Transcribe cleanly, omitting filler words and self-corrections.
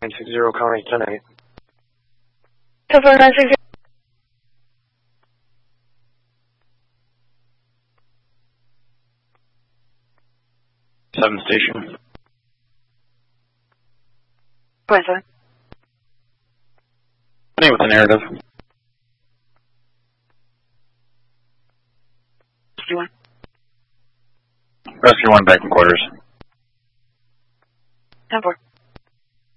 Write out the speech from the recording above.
960, calling 10-8. 960. Seven station. 27. Any with the narrative. 61. Rescue 1 back in quarters. 10-4.